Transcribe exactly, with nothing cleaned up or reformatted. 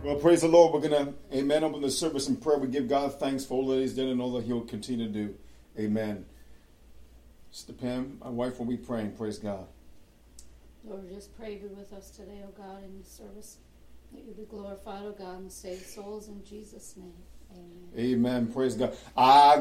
Well, praise the Lord. We're going to, amen, open the service in prayer. We give God thanks for all that he's done and all that he'll continue to do. Amen. Sister Pam, my wife, will be praying. Praise God. Lord, just pray be with us today, O God, in the service. That you be glorified, O God, and save souls in Jesus' name. Amen. Amen. Praise God. I